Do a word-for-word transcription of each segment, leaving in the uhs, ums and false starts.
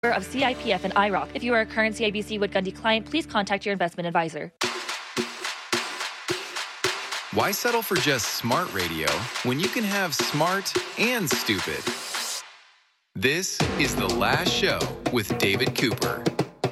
of C I P F and I R O C. If you are a current C I B C Wood Gundy client, please contact your investment advisor. Why settle for just smart radio when you can have smart and stupid? This is The Last Show with David Cooper.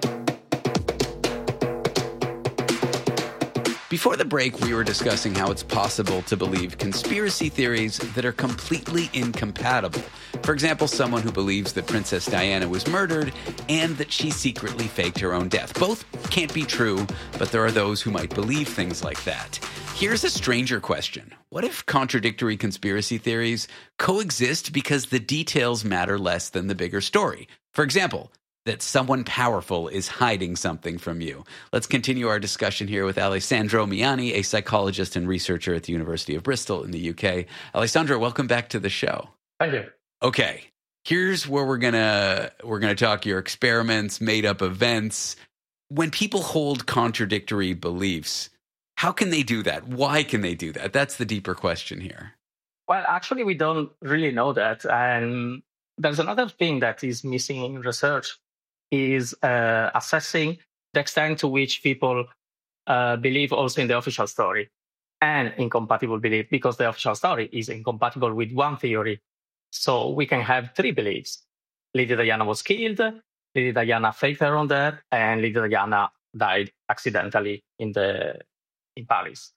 Before the break, we were discussing how it's possible to believe conspiracy theories that are completely incompatible. For example, someone who believes that Princess Diana was murdered and that she secretly faked her own death. Both can't be true, but there are those who might believe things like that. Here's a stranger question. What if contradictory conspiracy theories coexist because the details matter less than the bigger story? For example, that someone powerful is hiding something from you. Let's continue our discussion here with Alessandro Miani, a psychologist and researcher at the University of Bristol in the U K. Alessandro, welcome back to the show. Thank you. Okay, here's where we're gonna we're gonna talk your experiments, made up events. When people hold contradictory beliefs, how can they do that? Why can they do that? That's the deeper question here. Well, actually, we don't really know that. And there's another thing that is missing in research is uh, assessing the extent to which people uh, believe also in the official story and incompatible belief, because the official story is incompatible with one theory. So we can have three beliefs. Lady Diana was killed, Lady Diana faked her own death, and Lady Diana died accidentally in the in Paris.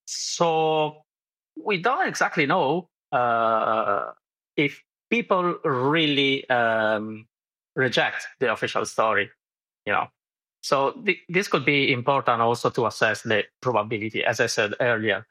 So we don't exactly know uh, if people really um, reject the official story, you know. So th- this could be important also to assess the probability, as I said earlier,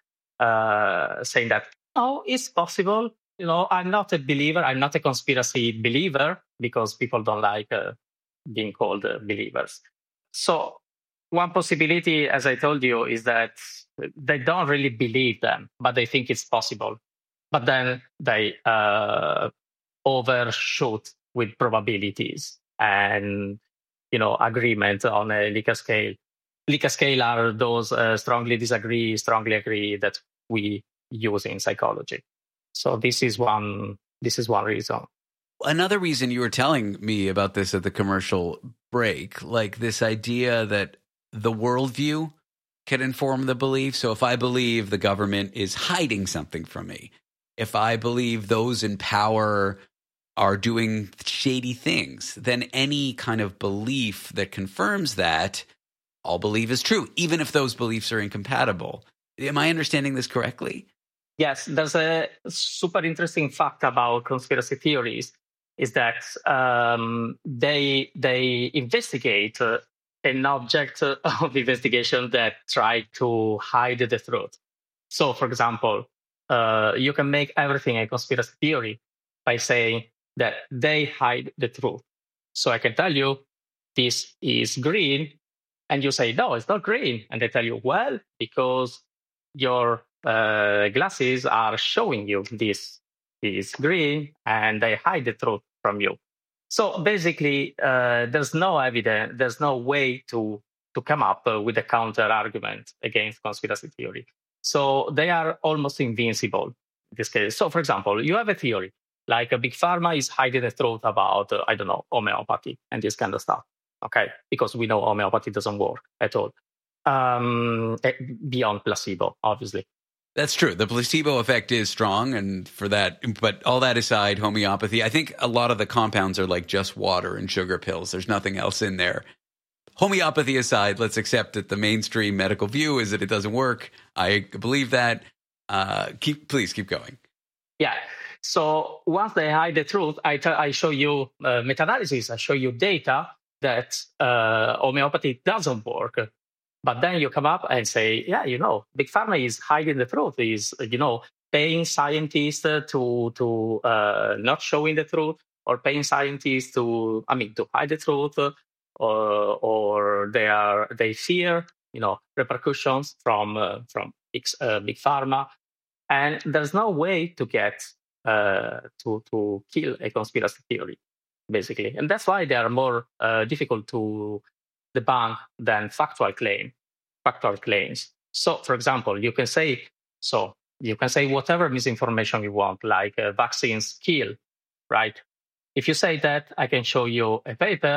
uh, saying that, oh, it's possible. You know, I'm not a believer. I'm not a conspiracy believer, because people don't like uh, being called uh, believers. So one possibility, as I told you, is that they don't really believe them, but they think it's possible. But then they uh, overshoot with probabilities and, you know, agreement on a Likert scale. Likert scale are those uh, strongly disagree, strongly agree that we use in psychology. So this is one. This is one reason. Another reason, you were telling me about this at the commercial break, like this idea that the worldview can inform the belief. So if I believe the government is hiding something from me, if I believe those in power are doing shady things, then any kind of belief that confirms that, I'll believe is true, even if those beliefs are incompatible. Am I understanding this correctly? Yes, there's a super interesting fact about conspiracy theories is that um, they they investigate uh, an object of investigation that try to hide the truth. So, for example, uh, you can make everything a conspiracy theory by saying that they hide the truth. So I can tell you, this is green, and you say, no, it's not green. And they tell you, well, because your uh, glasses are showing you this is green, and they hide the truth from you. So basically, uh, there's no evidence, there's no way to, to come up uh, with a counter argument against conspiracy theory. So they are almost invincible in this case. So, for example, you have a theory, like a big pharma is hiding the truth about, uh, I don't know, homeopathy and this kind of stuff. Okay, because we know homeopathy doesn't work at all. Um, beyond placebo, obviously. That's true. The placebo effect is strong, and for that, but all that aside, homeopathy, I think a lot of the compounds are like just water and sugar pills. There's nothing else in there. Homeopathy aside, let's accept that the mainstream medical view is that it doesn't work. I believe that. Uh, keep, please keep going. Yeah. So once they hide the truth, I, t- I show you uh, meta-analysis. I show you data that uh, homeopathy doesn't work. But then you come up and say, yeah, you know, Big Pharma is hiding the truth, is, you know, paying scientists to to uh, not showing the truth, or paying scientists to, I mean, to hide the truth, or or they are they fear, you know, repercussions from uh, from big, uh, big Pharma, and there's no way to get uh, to to kill a conspiracy theory, basically, and that's why they are more uh, difficult to debunk than factual claim, factual claims. So, for example, you can say so you can say whatever misinformation you want, like uh, vaccines kill, right? if you say that, I can show you a paper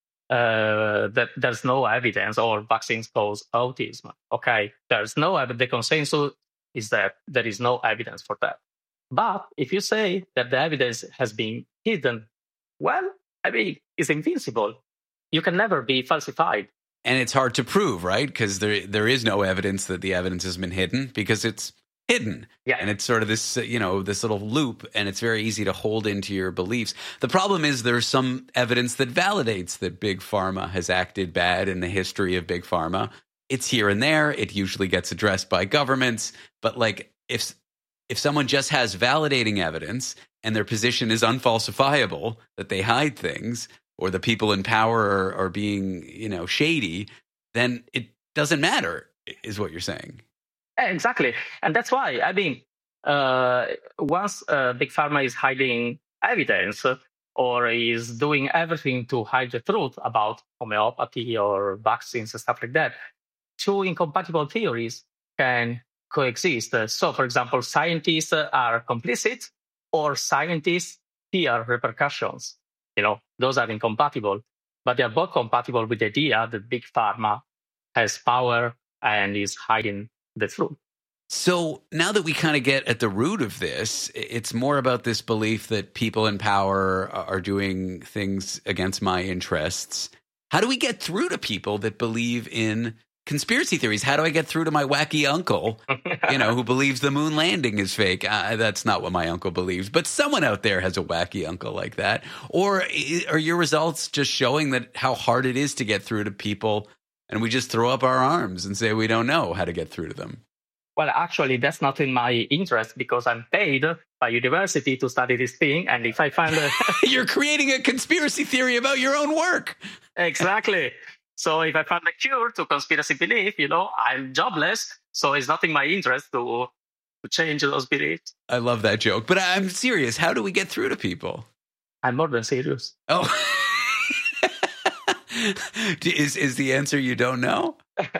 uh, that there's no evidence or vaccines cause autism. Okay, there's no evidence. The consensus is that there is no evidence for that. But if you say that the evidence has been hidden, well, I mean, it's invincible. You can never be falsified. And it's hard to prove, right? Because there there is no evidence that the evidence has been hidden because it's hidden. Yeah. And it's sort of this, you know, this little loop, and it's very easy to hold into your beliefs. The problem is there's some evidence that validates that Big Pharma has acted bad in the history of Big Pharma. It's here and there. It usually gets addressed by governments. But like if if someone just has validating evidence and their position is unfalsifiable, that they hide things, or the people in power are, are being, you know, shady, then it doesn't matter, is what you're saying. Exactly. And that's why, I mean, uh, once uh, Big Pharma is hiding evidence or is doing everything to hide the truth about homeopathy or vaccines and stuff like that, two incompatible theories can coexist. So, for example, scientists are complicit or scientists fear repercussions. You know, those are incompatible, but they are both compatible with the idea that Big Pharma has power and is hiding the truth. So now that we kind of get at the root of this, it's more about this belief that people in power are doing things against my interests. How do we get through to people that believe in conspiracy theories? How do I get through to my wacky uncle, you know, who believes the moon landing is fake? Uh, that's not what my uncle believes, but someone out there has a wacky uncle like that. Or are your results just showing that how hard it is to get through to people, and we just throw up our arms and say we don't know how to get through to them? Well, actually, that's not in my interest because I'm paid by university to study this thing. And if I find a... You're creating a conspiracy theory about your own work. Exactly. So if I find a cure to conspiracy belief, you know, I'm jobless. So it's not in my interest to, to change those beliefs. I love that joke. But I'm serious. How do we get through to people? I'm more than serious. Oh. is, is the answer you don't know?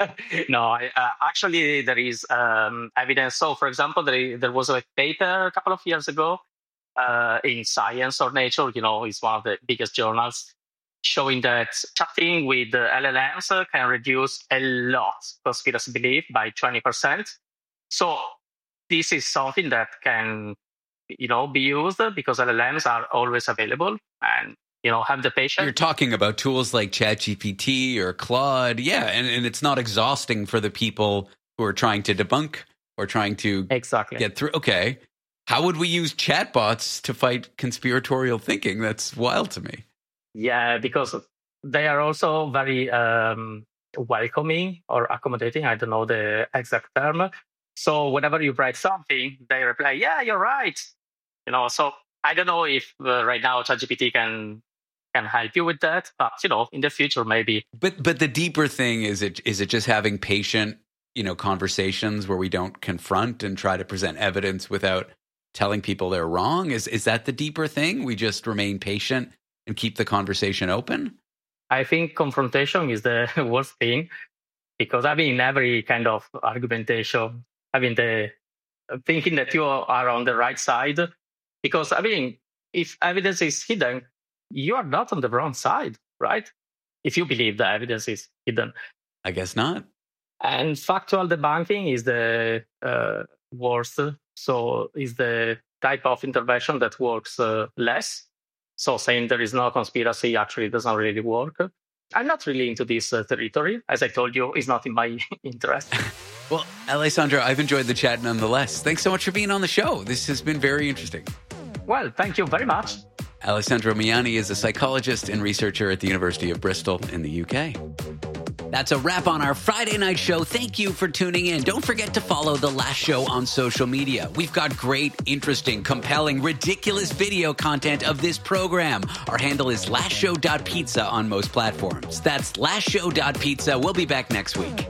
No, I, uh, actually, there is um, evidence. So, for example, there, there was a paper a couple of years ago uh, in Science or Nature, you know, it's one of the biggest journals, showing that chatting with the L L Ms can reduce a lot conspiracy belief by twenty percent. So this is something that can, you know, be used because L L Ms are always available and, you know, have the patience. You're talking about tools like ChatGPT or Claude. Yeah, and, and it's not exhausting for the people who are trying to debunk or trying to exactly get through. Okay. How would we use chatbots to fight conspiratorial thinking? That's wild to me. Yeah, because they are also very um, welcoming or accommodating. I don't know the exact term. So whenever you write something, they reply, yeah, you're right. You know, so I don't know if uh, right now ChatGPT can can help you with that, but you know, in the future maybe. But but the deeper thing is it is it just having patient, you know, conversations where we don't confront and try to present evidence without telling people they're wrong? Is is that the deeper thing? We just remain patient and keep the conversation open? I think confrontation is the worst thing because I mean, every kind of argumentation, having the thinking that you are on the right side. Because I mean, if evidence is hidden, you are not on the wrong side, right? If you believe the evidence is hidden. I guess not. And factual debunking is the uh, worst. So is the type of intervention that works uh, less. So saying there is no conspiracy actually doesn't really work. I'm not really into this uh, territory. As I told you, it's not in my interest. Well, Alessandro, I've enjoyed the chat nonetheless. Thanks so much for being on the show. This has been very interesting. Well, thank you very much. Alessandro Miani is a psychologist and researcher at the University of Bristol in the U K. That's a wrap on our Friday night show. Thank you for tuning in. Don't forget to follow The Last Show on social media. We've got great, interesting, compelling, ridiculous video content of this program. Our handle is last show dot pizza on most platforms. That's last show dot pizza. We'll be back next week.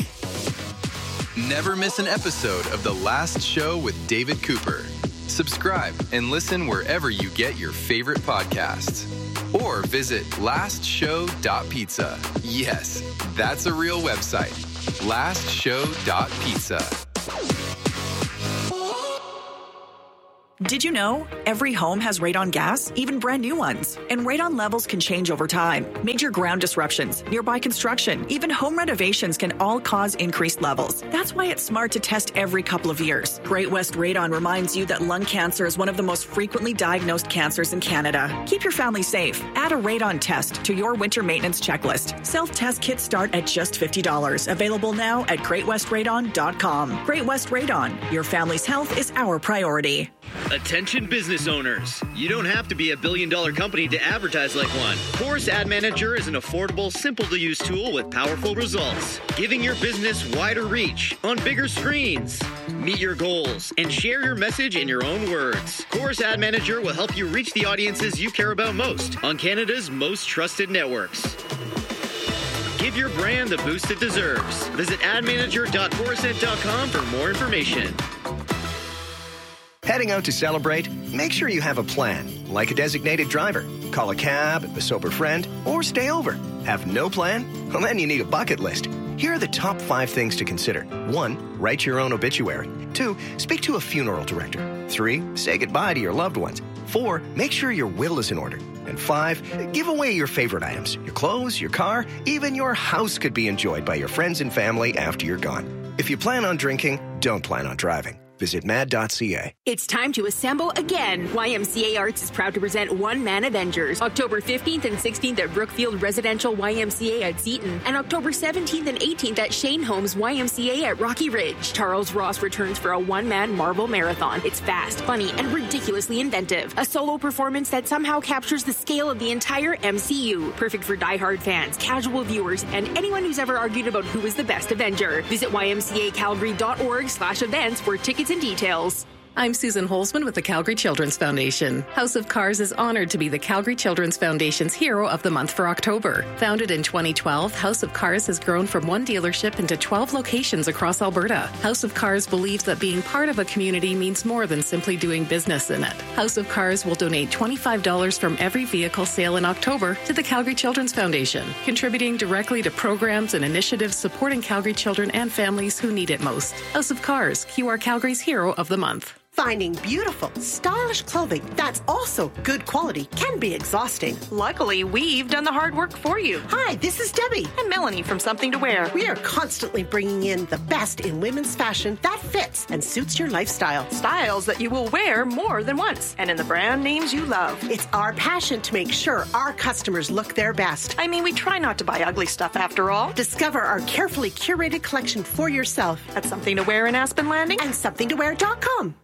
Never miss an episode of The Last Show with David Cooper. Subscribe and listen wherever you get your favorite podcasts. Or visit last show dot pizza. Yes, that's a real website. last show dot pizza. Did you know every home has radon gas, even brand new ones? And radon levels can change over time. Major ground disruptions, nearby construction, even home renovations can all cause increased levels. That's why it's smart to test every couple of years. Great West Radon reminds you that lung cancer is one of the most frequently diagnosed cancers in Canada. Keep your family safe. Add a radon test to your winter maintenance checklist. Self-test kits start at just fifty dollars. Available now at great west radon dot com. Great West Radon. Your family's health is our priority. Attention business owners. You don't have to be a billion dollar company to advertise like one. Chorus Ad Manager is an affordable, simple to use tool with powerful results, giving your business wider reach on bigger screens. Meet your goals and share your message in your own words. Chorus Ad Manager will help you reach the audiences you care about most on Canada's most trusted networks. Give your brand the boost it deserves. Visit ad manager dot chorused dot com for more information. Heading out to celebrate? Make sure you have a plan, like a designated driver. Call a cab, a sober friend, or stay over. Have no plan? Well, then you need a bucket list. Here are the top five things to consider. One, write your own obituary. Two, speak to a funeral director. Three, say goodbye to your loved ones. Four, make sure your will is in order. And five, give away your favorite items. Your clothes, your car, even your house could be enjoyed by your friends and family after you're gone. If you plan on drinking, don't plan on driving. Visit mad dot c a. It's time to assemble again. Y M C A Arts is proud to present One Man Avengers, October fifteenth and sixteenth at Brookfield Residential Y M C A at Seton, and October seventeenth and eighteenth at Shane Holmes Y M C A at Rocky Ridge. Charles Ross returns for a one-man Marvel marathon. It's fast, funny, and ridiculously inventive. A solo performance that somehow captures the scale of the entire M C U. Perfect for diehard fans, casual viewers, and anyone who's ever argued about who is the best Avenger. Visit y m c a calgary dot org slash events for tickets and details. I'm Susan Holzman with the Calgary Children's Foundation. House of Cars is honored to be the Calgary Children's Foundation's Hero of the Month for October. Founded in twenty twelve, House of Cars has grown from one dealership into twelve locations across Alberta. House of Cars believes that being part of a community means more than simply doing business in it. House of Cars will donate twenty-five dollars from every vehicle sale in October to the Calgary Children's Foundation, contributing directly to programs and initiatives supporting Calgary children and families who need it most. House of Cars, Q R Calgary's Hero of the Month. Finding beautiful, stylish clothing that's also good quality can be exhausting. Luckily, we've done the hard work for you. Hi, this is Debbie. And Melanie from Something to Wear. We are constantly bringing in the best in women's fashion that fits and suits your lifestyle. Styles that you will wear more than once, and in the brand names you love. It's our passion to make sure our customers look their best. I mean, we try not to buy ugly stuff after all. Discover our carefully curated collection for yourself at Something to Wear in Aspen Landing and something to wear dot com.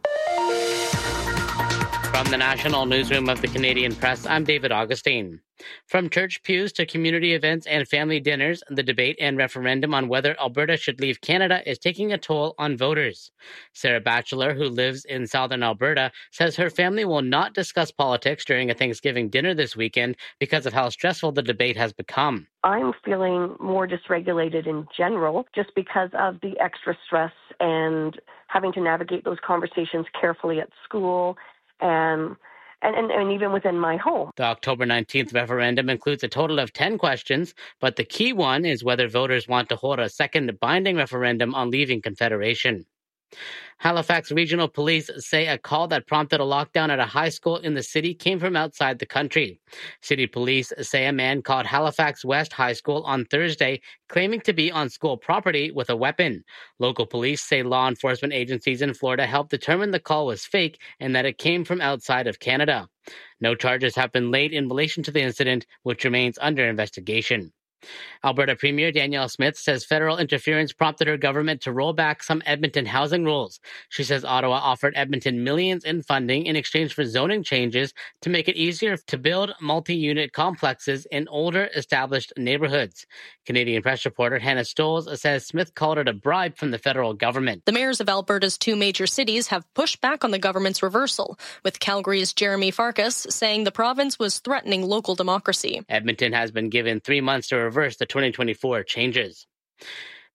From the National Newsroom of the Canadian Press, I'm David Augustine. From church pews to community events and family dinners, the debate and referendum on whether Alberta should leave Canada is taking a toll on voters. Sarah Batchelor, who lives in southern Alberta, says her family will not discuss politics during a Thanksgiving dinner this weekend because of how stressful the debate has become. I'm feeling more dysregulated in general just because of the extra stress and having to navigate those conversations carefully at school and And, and, and even within my home. The October nineteenth referendum includes a total of ten questions, but the key one is whether voters want to hold a second binding referendum on leaving Confederation. Halifax Regional Police say a call that prompted a lockdown at a high school in the city came from outside the country. City police say a man called Halifax West High School on Thursday, claiming to be on school property with a weapon. Local police say law enforcement agencies in Florida helped determine the call was fake and that it came from outside of Canada. No charges have been laid in relation to the incident, which remains under investigation. Alberta Premier Danielle Smith says federal interference prompted her government to roll back some Edmonton housing rules. She says Ottawa offered Edmonton millions in funding in exchange for zoning changes to make it easier to build multi-unit complexes in older, established neighborhoods. Canadian Press reporter Hannah Stolz says Smith called it a bribe from the federal government. The mayors of Alberta's two major cities have pushed back on the government's reversal, with Calgary's Jeremy Farkas saying the province was threatening local democracy. Edmonton has been given three months to reverse the twenty twenty-four changes.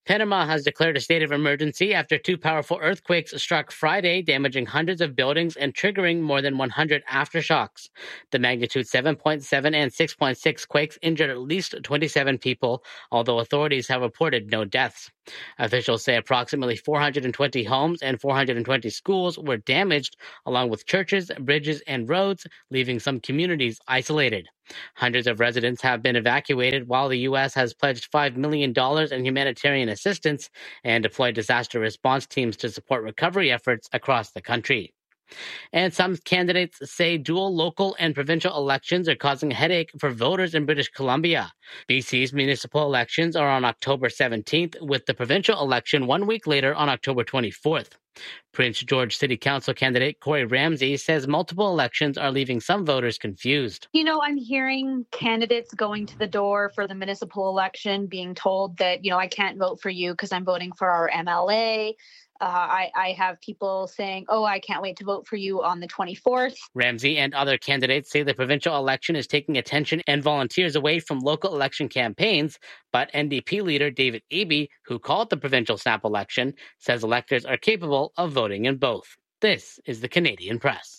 Panama has declared a state of emergency after two powerful earthquakes struck Friday, damaging hundreds of buildings and triggering more than one hundred aftershocks. The magnitude seven point seven and six point six quakes injured at least twenty-seven people, although authorities have reported no deaths. Officials say approximately four hundred twenty homes and four hundred twenty schools were damaged, along with churches, bridges, and roads, leaving some communities isolated. Hundreds of residents have been evacuated, while the U S has pledged five million dollars in humanitarian assistance and deployed disaster response teams to support recovery efforts across the country. And some candidates say dual local and provincial elections are causing a headache for voters in British Columbia. B C's municipal elections are on October seventeenth, with the provincial election one week later on October twenty-fourth. Prince George City Council candidate Corey Ramsey says multiple elections are leaving some voters confused. You know, I'm hearing candidates going to the door for the municipal election being told that, you know, I can't vote for you because I'm voting for our M L A. Uh, I, I have people saying, oh, I can't wait to vote for you on the twenty-fourth. Ramsey and other candidates say the provincial election is taking attention and volunteers away from local election campaigns. But N D P leader David Eby, who called the provincial snap election, says electors are capable of voting in both. This is the Canadian Press.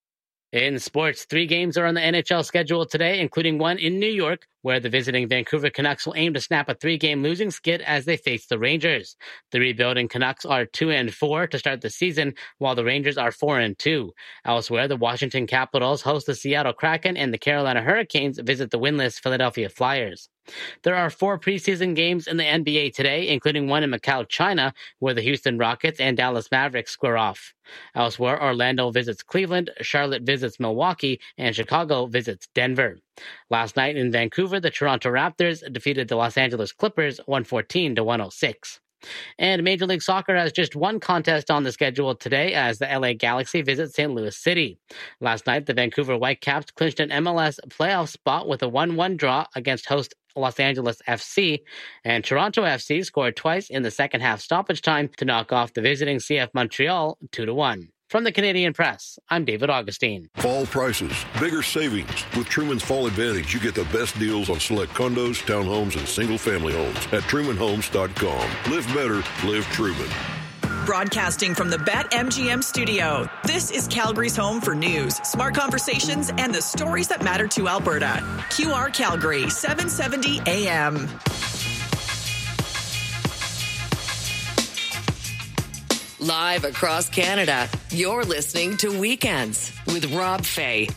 In sports, three games are on the N H L schedule today, including one in New York, where the visiting Vancouver Canucks will aim to snap a three-game losing skid as they face the Rangers. The rebuilding Canucks are two and four to start the season, while the Rangers are four and two. Elsewhere, the Washington Capitals host the Seattle Kraken, and the Carolina Hurricanes visit the winless Philadelphia Flyers. There are four preseason games in the N B A today, including one in Macau, China, where the Houston Rockets and Dallas Mavericks square off. Elsewhere, Orlando visits Cleveland, Charlotte visits Milwaukee, and Chicago visits Denver. Last night in Vancouver, the Toronto Raptors defeated the Los Angeles Clippers one fourteen to one oh six. And Major League Soccer has just one contest on the schedule today as the L A Galaxy visits Saint Louis City. Last night, the Vancouver Whitecaps clinched an M L S playoff spot with a one one draw against host Los Angeles F C, and Toronto F C scored twice in the second half stoppage time to knock off the visiting C F Montreal two to one. From the Canadian Press, I'm David Augustine. Fall prices, bigger savings. With Truman's Fall Advantage, you get the best deals on select condos, townhomes, and single-family homes at Truman Homes dot com. Live better, live Truman. Broadcasting from the BetMGM studio, this is Calgary's home for news, smart conversations, and the stories that matter to Alberta. Q R Calgary, seven seventy A M. Live across Canada, you're listening to Weekends with Rob Fay.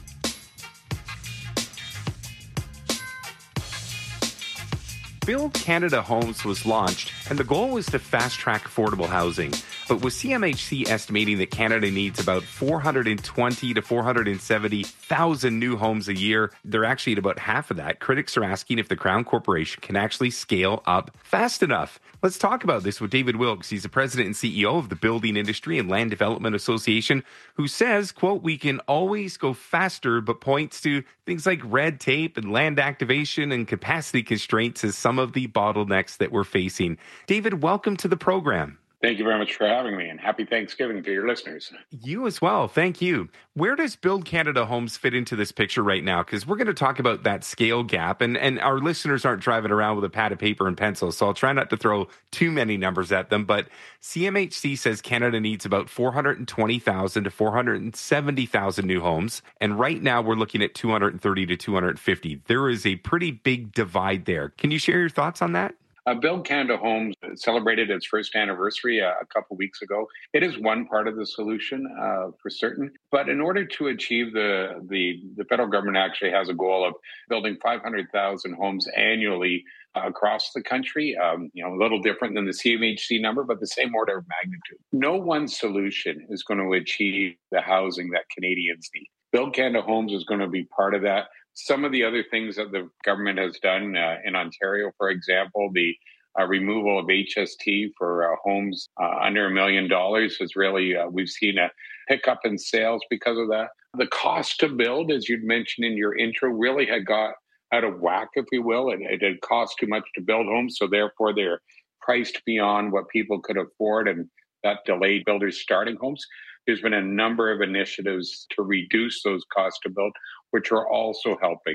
Build Canada Homes was launched, and the goal was to fast-track affordable housing. But with C M H C estimating that Canada needs about four hundred twenty to four hundred seventy thousand new homes a year, they're actually at about half of that. Critics are asking if the Crown Corporation can actually scale up fast enough. Let's talk about this with David Wilkes. He's the president and C E O of the Building Industry and Land Development Association, who says, quote, we can always go faster, but points to things like red tape and land activation and capacity constraints as some of the bottlenecks that we're facing. David, welcome to the program. Thank you very much for having me, and happy Thanksgiving to your listeners. You as well. Thank you. Where does Build Canada Homes fit into this picture right now? Because we're going to talk about that scale gap, and, and our listeners aren't driving around with a pad of paper and pencil, so I'll try not to throw too many numbers at them. But C M H C says Canada needs about four hundred twenty thousand to four hundred seventy thousand new homes, and right now we're looking at two hundred thirty to two hundred fifty. There is a pretty big divide there. Can you share your thoughts on that? Uh, Build Canada Homes celebrated its first anniversary uh, a couple weeks ago. It is one part of the solution uh, for certain. But in order to achieve the, the, the federal government actually has a goal of building five hundred thousand homes annually uh, across the country. Um, you know, a little different than the C M H C number, but the same order of magnitude. No one solution is going to achieve the housing that Canadians need. Build Canada Homes is going to be part of that. Some of the other things that the government has done uh, in Ontario, for example, the uh, removal of H S T for uh, homes uh, under a million dollars is really, uh, we've seen a pickup in sales because of that. The cost to build, as you'd mentioned in your intro, really had got out of whack, if you will. It, it had cost too much to build homes, so therefore they're priced beyond what people could afford, and that delayed builders starting homes. There's been a number of initiatives to reduce those costs to build, which are also helping.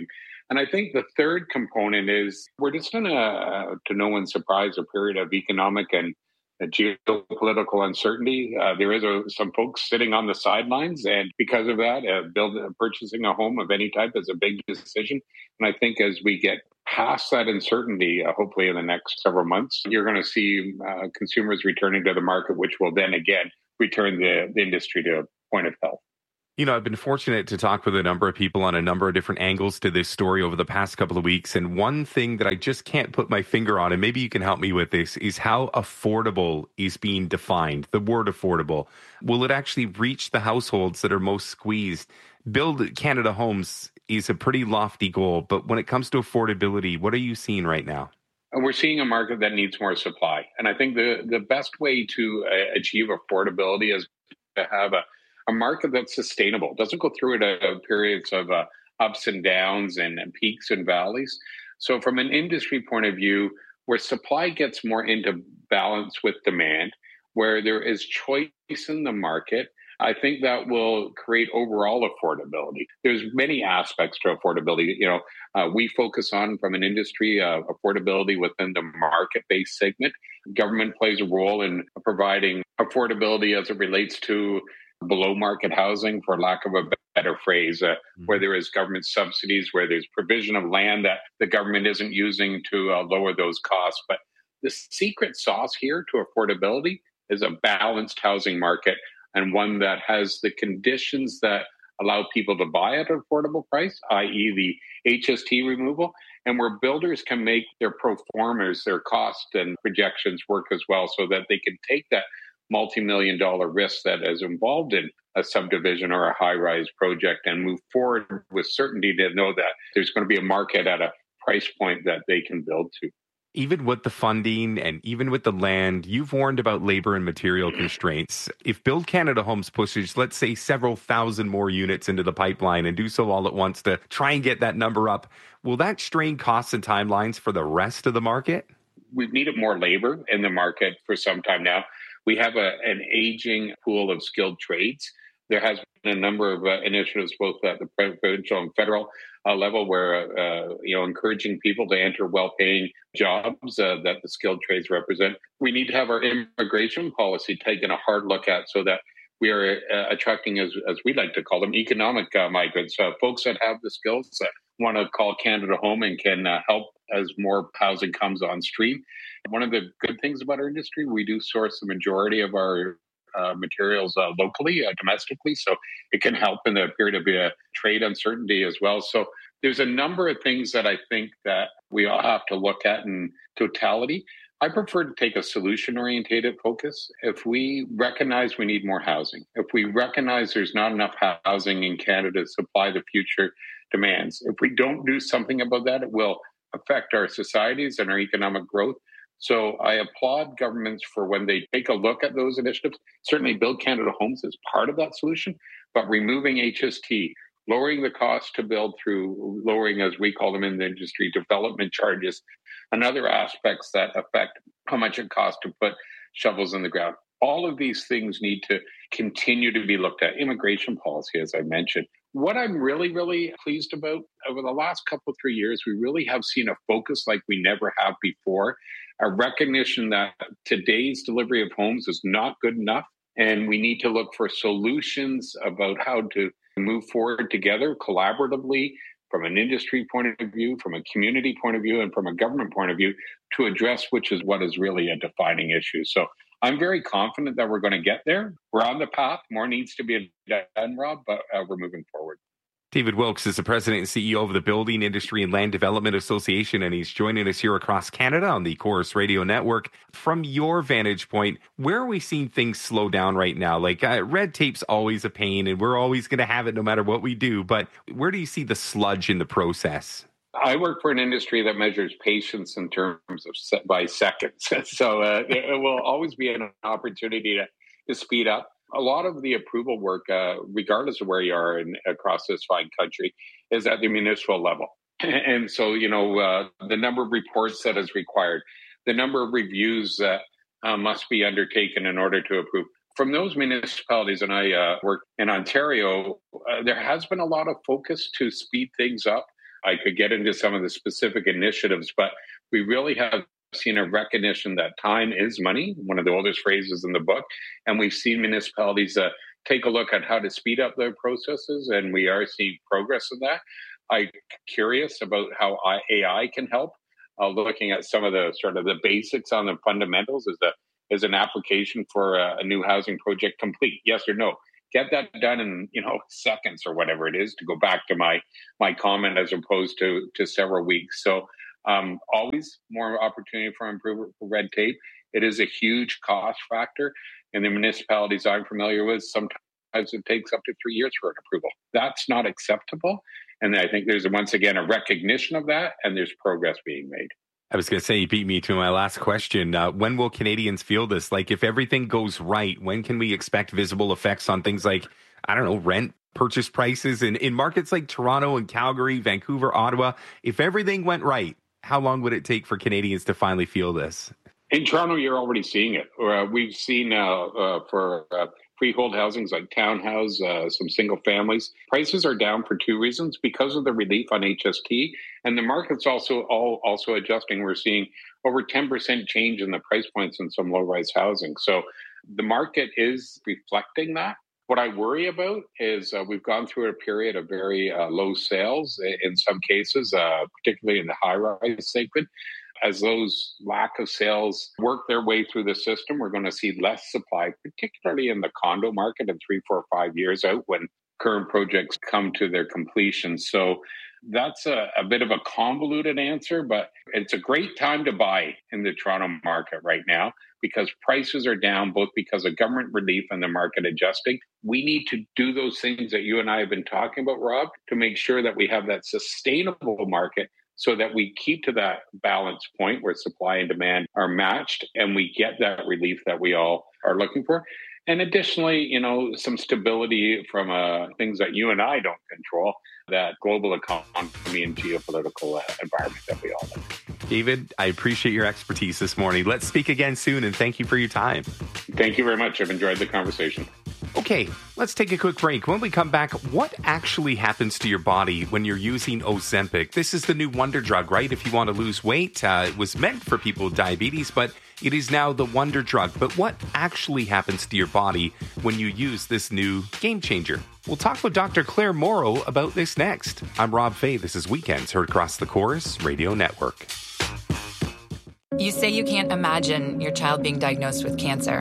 And I think the third component is we're just in a, to no one's surprise, a period of economic and geopolitical uncertainty. Uh, there is a, some folks sitting on the sidelines, and because of that, uh, build, uh, purchasing a home of any type is a big decision. And I think as we get past that uncertainty, uh, hopefully in the next several months, you're going to see uh, consumers returning to the market, which will then again return the, the industry to a point of health. You know, I've been fortunate to talk with a number of people on a number of different angles to this story over the past couple of weeks. And one thing that I just can't put my finger on, and maybe you can help me with this, is how affordable is being defined, the word affordable. Will it actually reach the households that are most squeezed? Build Canada Homes is a pretty lofty goal, but when it comes to affordability, what are you seeing right now? We're seeing a market that needs more supply. And I think the, the best way to uh, achieve affordability is to have a A market that's sustainable, doesn't go through it uh, periods of uh, ups and downs and, and peaks and valleys. So from an industry point of view, where supply gets more into balance with demand, where there is choice in the market, I think that will create overall affordability. There's many aspects to affordability. You know, uh, we focus on from an industry uh, affordability within the market-based segment. Government plays a role in providing affordability as it relates to below market housing, for lack of a better phrase, uh, mm-hmm. where there is government subsidies, where there's provision of land that the government isn't using to uh, lower those costs. But the secret sauce here to affordability is a balanced housing market, and one that has the conditions that allow people to buy at an affordable price, that is the H S T removal, and where builders can make their pro formas, their cost and projections work as well, so that they can take that multi-million dollar risk that is involved in a subdivision or a high-rise project and move forward with certainty to know that there's going to be a market at a price point that they can build to. Even with the funding and even with the land, you've warned about labor and material constraints. If Build Canada Homes pushes, let's say, several thousand more units into the pipeline and do so all at once to try and get that number up, will that strain costs and timelines for the rest of the market? We've needed more labor in the market for some time now. We have a, an aging pool of skilled trades. There has been a number of uh, initiatives, both at the provincial and federal uh, level, where uh, you know, encouraging people to enter well-paying jobs uh, that the skilled trades represent. We need to have our immigration policy taken a hard look at, so that we are uh, attracting, as as we like to call them, economic uh, migrants, uh, folks that have the skills that want to call Canada home and can uh, help as more housing comes on stream. One of the good things about our industry, we do source the majority of our uh, materials uh, locally, uh, domestically, so it can help in the period of uh, trade uncertainty as well. So there's a number of things that I think that we all have to look at in totality. I prefer to take a solution-oriented focus. If we recognize we need more housing, if we recognize there's not enough housing in Canada to supply the future demands, if we don't do something about that, it will affect our societies and our economic growth. So I applaud governments for when they take a look at those initiatives. Certainly Build Canada Homes is part of that solution, but removing H S T, lowering the cost to build through lowering, as we call them in the industry, development charges, and other aspects that affect how much it costs to put shovels in the ground. All of these things need to continue to be looked at. Immigration policy, as I mentioned. What I'm really, really pleased about over the last couple of three years, we really have seen a focus like we never have before, a recognition that today's delivery of homes is not good enough, and we need to look for solutions about how to move forward together collaboratively from an industry point of view, from a community point of view, and from a government point of view to address which is what is really a defining issue. So I'm very confident that we're going to get there. We're on the path. More needs to be done, Rob, but uh, we're moving forward. David Wilkes is the president and C E O of the Building Industry and Land Development Association, and he's joining us here across Canada on the Chorus Radio Network. From your vantage point, where are we seeing things slow down right now? Like uh, red tape's always a pain, and we're always going to have it no matter what we do. But where do you see the sludge in the process? I work for an industry that measures patience in terms of se- by seconds. So uh, it will always be an opportunity to, to speed up. A lot of the approval work, uh, regardless of where you are in, across this fine country, is at the municipal level. And so, you know, uh, the number of reports that is required, the number of reviews that uh, must be undertaken in order to approve. From those municipalities, and I uh, work in Ontario, uh, there has been a lot of focus to speed things up. I could get into some of the specific initiatives, but we really have seen a recognition that time is money, one of the oldest phrases in the book. And we've seen municipalities uh, take a look at how to speed up their processes, and we are seeing progress in that. I'm curious about how A I can help, uh, looking at some of the sort of the basics on the fundamentals. Is, the, is an application for a, a new housing project complete? Yes or no? Get that done in, you know, seconds or whatever it is, to go back to my my comment, as opposed to, to several weeks. So um, always more opportunity for improvement for red tape. It is a huge cost factor. In the municipalities I'm familiar with, sometimes it takes up to three years for an approval. That's not acceptable. And I think there's, once again, a recognition of that, and there's progress being made. I was going to say, you beat me to my last question. Uh, when will Canadians feel this? Like, if everything goes right, when can we expect visible effects on things like, I don't know, rent, purchase prices? And in markets like Toronto and Calgary, Vancouver, Ottawa, if everything went right, how long would it take for Canadians to finally feel this? In Toronto, you're already seeing it. Uh, we've seen uh, uh, for uh, freehold housings like townhouse, uh, some single families, prices are down for two reasons: because of the relief on H S T, and the market's also all also adjusting. We're seeing over ten percent change in the price points in some low-rise housing. So the market is reflecting that. What I worry about is uh, we've gone through a period of very uh, low sales in some cases, uh, particularly in the high-rise segment. As those lack of sales work their way through the system, we're going to see less supply, particularly in the condo market in three, four, five years out when current projects come to their completion. So that's a, a bit of a convoluted answer, but it's a great time to buy in the Toronto market right now because prices are down, both because of government relief and the market adjusting. We need to do those things that you and I have been talking about, Rob, to make sure that we have that sustainable market, so that we keep to that balance point where supply and demand are matched and we get that relief that we all are looking for. And additionally, you know, some stability from uh, things that you and I don't control, that global economy and geopolitical uh, environment that we all live in. David, I appreciate your expertise this morning. Let's speak again soon, and thank you for your time. Thank you very much. I've enjoyed the conversation. Okay, let's take a quick break. When we come back, what actually happens to your body when you're using Ozempic? This is the new wonder drug, right? If you want to lose weight, uh, it was meant for people with diabetes, but it is now the wonder drug. But what actually happens to your body when you use this new game changer? We'll talk with Doctor Claire Morrow about this next. I'm Rob Fay. This is Weekends, heard across the Chorus Radio Network. You say you can't imagine your child being diagnosed with cancer,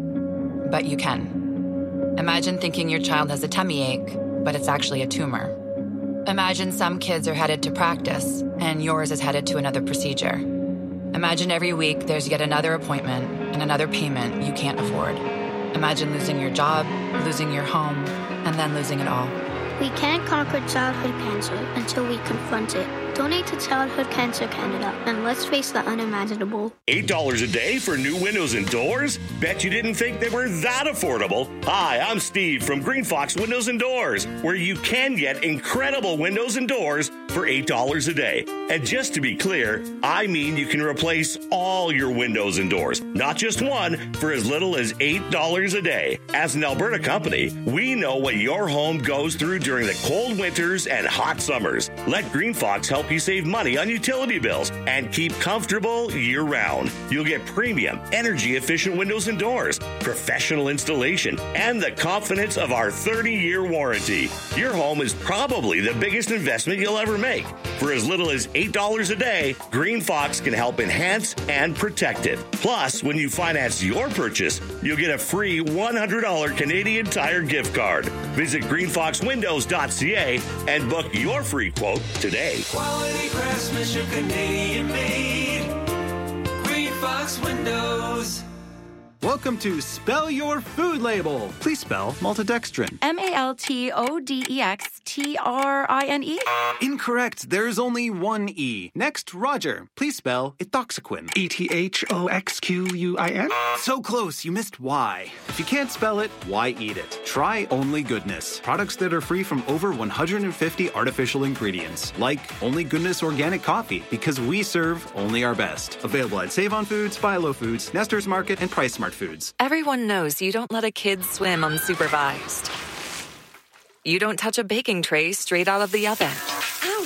but you can. Imagine thinking your child has a tummy ache, but it's actually a tumor. Imagine some kids are headed to practice, and yours is headed to another procedure. Imagine every week there's yet another appointment and another payment you can't afford. Imagine losing your job, losing your home, and then losing it all. We can't conquer childhood cancer until we confront it. Donate to Childhood Cancer Canada, and let's face the unimaginable. eight dollars a day for new windows and doors? Bet you didn't think they were that affordable. Hi, I'm Steve from Green Fox Windows and Doors, where you can get incredible windows and doors for eight dollars a day. And just to be clear, I mean you can replace all your windows and doors, not just one, for as little as eight dollars a day. As an Alberta company, we know what your home goes through during the cold winters and hot summers. Let Green Fox help you save money on utility bills and keep comfortable year-round. You'll get premium, energy-efficient windows and doors, professional installation, and the confidence of our thirty-year warranty. Your home is probably the biggest investment you'll ever make. For as little as eight dollars a day, Green Fox can help enhance and protect it. Plus, when you finance your purchase, you'll get a free one hundred dollars Canadian Tire gift card. Visit green fox windows dot c a and book your free quote today. Quality craftsmanship, Canadian made. Green Fox Windows. Welcome to Spell Your Food Label. Please spell maltodextrin. M A L T O D E X T R I N E? Incorrect. There's only one E. Next, Roger. Please spell ethoxyquin. E T H O X Q U I N? So close, you missed Y. If you can't spell it, why eat it? Try Only Goodness. Products that are free from over one hundred fifty artificial ingredients. Like Only Goodness Organic Coffee, because we serve only our best. Available at Save On Foods, Philo Foods, Nestor's Market, and Price Smart Foods. Everyone knows you don't let a kid swim unsupervised. You don't touch a baking tray straight out of the oven. Ouch!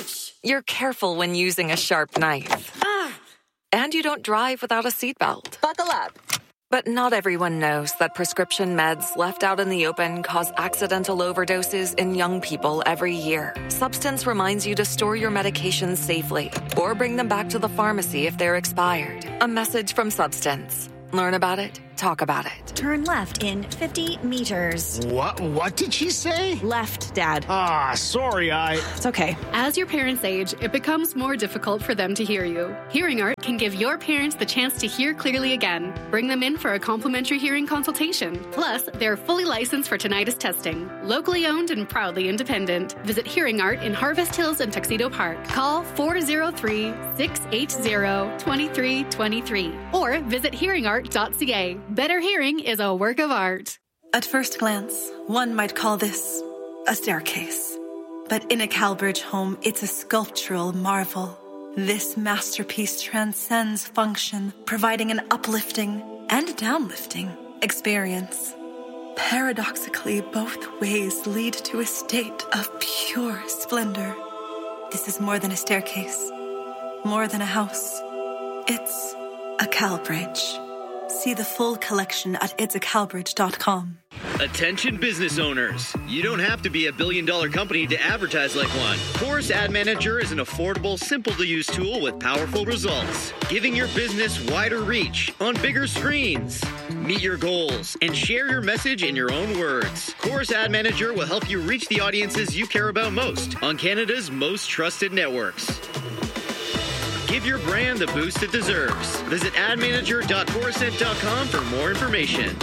You're careful when using a sharp knife. Ah. And you don't drive without a seatbelt. Buckle up. But not everyone knows that prescription meds left out in the open cause accidental overdoses in young people every year. Substance reminds you to store your medications safely or bring them back to the pharmacy if they're expired. A message from Substance. Learn about it. Talk about it. Turn left in fifty meters. What? What did she say? Left, Dad. Ah, sorry, I... It's okay. As your parents age, it becomes more difficult for them to hear you. Hearing Art can give your parents the chance to hear clearly again. Bring them in for a complimentary hearing consultation. Plus, they're fully licensed for tinnitus testing. Locally owned and proudly independent. Visit Hearing Art in Harvest Hills and Tuxedo Park. Call four oh three, six eight zero, two three two three or visit hearing art dot c a. Better hearing is a work of art. At first glance, one might call this a staircase. But in a Calbridge home, it's a sculptural marvel. This masterpiece transcends function, providing an uplifting and downlifting experience. Paradoxically, both ways lead to a state of pure splendor. This is more than a staircase, more than a house. It's a Calbridge. See the full collection at it's a calbridge dot com. Attention business owners. You don't have to be a billion dollar company to advertise like one. Chorus Ad Manager is an affordable, simple to use tool with powerful results, giving your business wider reach on bigger screens. Meet your goals and share your message in your own words. Chorus Ad Manager will help you reach the audiences you care about most on Canada's most trusted networks. Give your brand the boost it deserves. Visit ad manager dot corusent dot com for more information.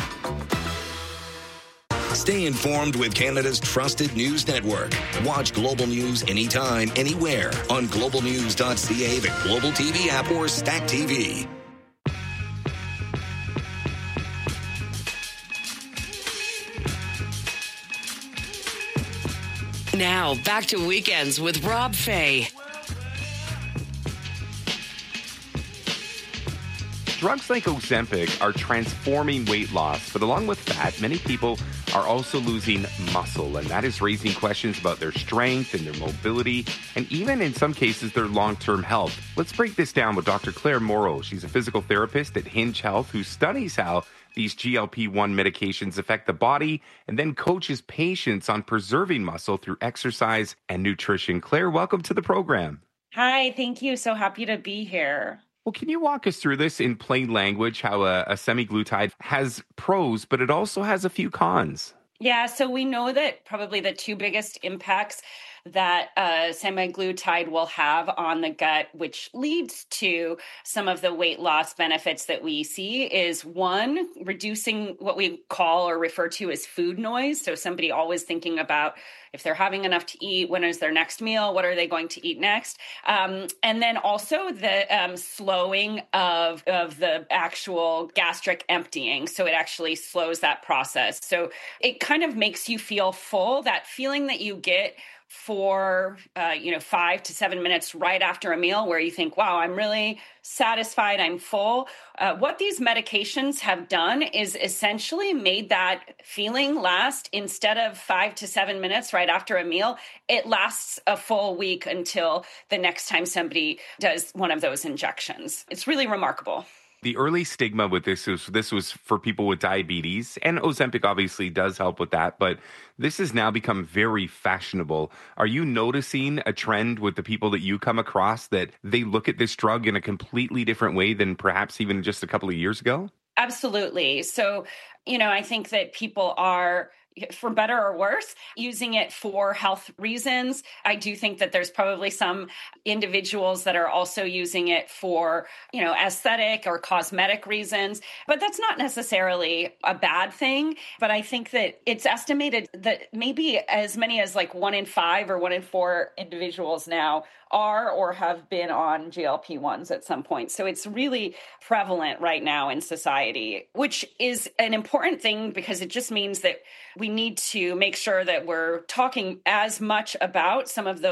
Stay informed with Canada's trusted news network. Watch Global News anytime, anywhere on global news dot c a, the Global T V app, or Stack T V. Now, back to Weekends with Rob Fay. Drugs like Ozempic are transforming weight loss, but along with that, many people are also losing muscle, and that is raising questions about their strength and their mobility, and even in some cases, their long-term health. Let's break this down with Doctor Claire Morrow. She's a physical therapist at Hinge Health who studies how these G L P one medications affect the body and then coaches patients on preserving muscle through exercise and nutrition. Claire, welcome to the program. Hi, thank you. So happy to be here. Well, can you walk us through this in plain language, how a, a semaglutide has pros, but it also has a few cons? Yeah, so we know that probably the two biggest impacts that uh, semaglutide will have on the gut, which leads to some of the weight loss benefits that we see, is one, reducing what we call or refer to as food noise. So somebody always thinking about if they're having enough to eat, when is their next meal, what are they going to eat next? Um, and then also the um, slowing of, of the actual gastric emptying. So it actually slows that process. So it kind of makes you feel full, that feeling that you get for, uh, you know, five to seven minutes right after a meal where you think, wow, I'm really satisfied, I'm full. Uh, what these medications have done is essentially made that feeling last, instead of five to seven minutes right after a meal, it lasts a full week until the next time somebody does one of those injections. It's really remarkable. The early stigma with this was this was for people with diabetes, and Ozempic obviously does help with that, but this has now become very fashionable. Are you noticing a trend with the people that you come across that they look at this drug in a completely different way than perhaps even just a couple of years ago? Absolutely. So, you know, I think that people are, for better or worse, using it for health reasons. I do think that there's probably some individuals that are also using it for, you know, aesthetic or cosmetic reasons, but that's not necessarily a bad thing. But I think that it's estimated that maybe as many as like one in five or one in four individuals now are or have been on G L P ones at some point. So it's really prevalent right now in society, which is an important thing because it just means that we need to make sure that we're talking as much about some of those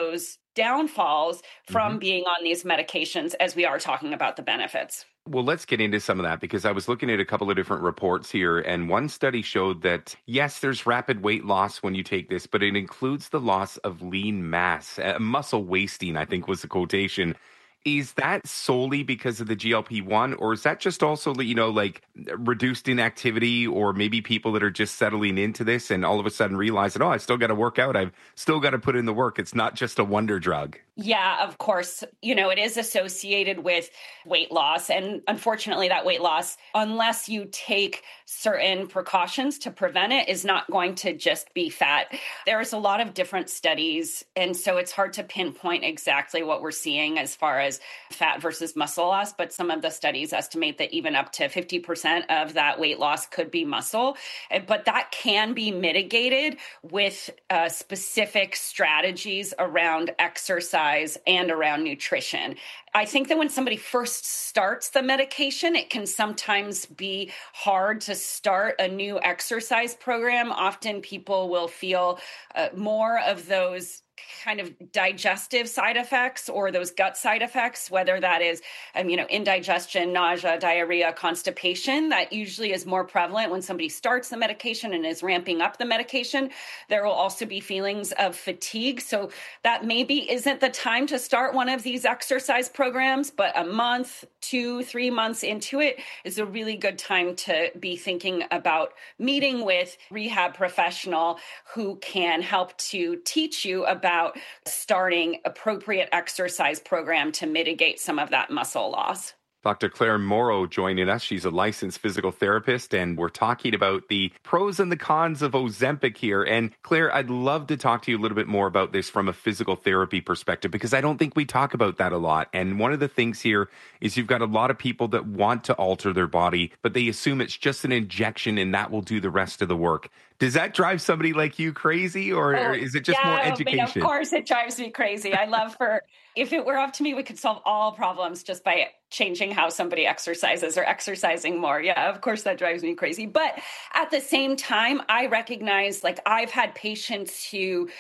downfalls from Mm-hmm. being on these medications as we are talking about the benefits. Well, let's get into some of that because I was looking at a couple of different reports here, and one study showed that, yes, there's rapid weight loss when you take this, but it includes the loss of lean mass. Uh, muscle wasting, I think, was the quotation. Is that solely because of the G L P one, or is that just also, you know, like reduced inactivity, or maybe people that are just settling into this and all of a sudden realize that, oh, I still got to work out. I've still got to put in the work. It's not just a wonder drug. Yeah, of course. You know, it is associated with weight loss. And unfortunately, that weight loss, unless you take certain precautions to prevent it, is not going to just be fat. There's a lot of different studies. And so it's hard to pinpoint exactly what we're seeing as far as fat versus muscle loss. But some of the studies estimate that even up to fifty percent of that weight loss could be muscle. But that can be mitigated with uh, specific strategies around exercise and around nutrition. I think that when somebody first starts the medication, it can sometimes be hard to start a new exercise program. Often people will feel uh, more of those kind of digestive side effects or those gut side effects, whether that is, um, you know, indigestion, nausea, diarrhea, constipation. That usually is more prevalent when somebody starts the medication and is ramping up the medication. There will also be feelings of fatigue. So that maybe isn't the time to start one of these exercise programs, but a month, two, three months into it is a really good time to be thinking about meeting with rehab professional who can help to teach you about about starting appropriate exercise program to mitigate some of that muscle loss. Doctor Claire Morrow joining us. She's a licensed physical therapist, and we're talking about the pros and the cons of Ozempic here. And Claire, I'd love to talk to you a little bit more about this from a physical therapy perspective, because I don't think we talk about that a lot. And one of the things here is you've got a lot of people that want to alter their body, but they assume it's just an injection and that will do the rest of the work. Does that drive somebody like you crazy, or, oh, or is it just yeah, more I mean, education? Of course it drives me crazy. I love for, if it were up to me, we could solve all problems just by changing how somebody exercises or exercising more. Yeah, of course that drives me crazy. But at the same time, I recognize, like, I've had patients who